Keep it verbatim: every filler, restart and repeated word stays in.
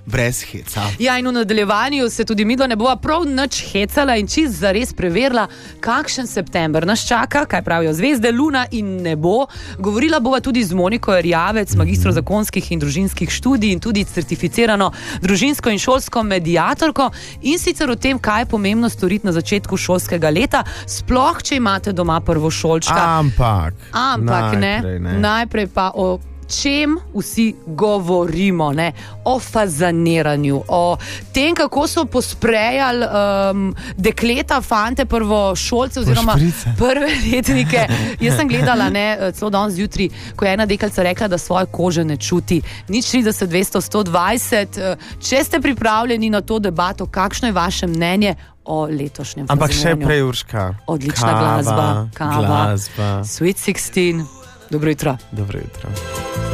brez heca. Ja, in v nadaljevanju se tudi midva ne bova prav nič hecala in čist zares preverila, kakšen september nas čaka, kaj pravijo zvezde, luna in nebo. Govorila bova tudi z Moniko Erjavec, magistro zakonskih in družinskih študij in tudi certificirano družinsko in šolsko mediatorko, in sicer o tem, kaj je pomembno storiti na začetku šolskega leta, sploh, če imate doma prvošolčka. Ampak, Ampak najprej, ne, ne. najprej pa o čem vsi govorimo, ne? O fazaniranju, o tem, kako so posprejali um, dekleta, fante, prvošolce oziroma šprice. prve letnike. Jaz sem gledala, ne, celo danes zjutraj, ko je ena deklica rekla, da svoje kože ne čuti. Nič trideset, dvesto, sto dvajset. Če ste pripravljeni na to debato, kakšno je vaše mnenje o letošnjem fazaniranju? Ampak še prej, Urška. Odlična Kava, glasba, kava, glasba. Sweet šestnajst. Dobro jutro. Dobro jutro.